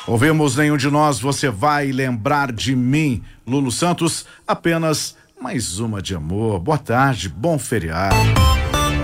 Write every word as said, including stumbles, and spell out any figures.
Ouvimos Nenhum de Nós, Você Vai Lembrar de Mim. Lulu Santos, apenas mais uma de amor. Boa tarde, bom feriado.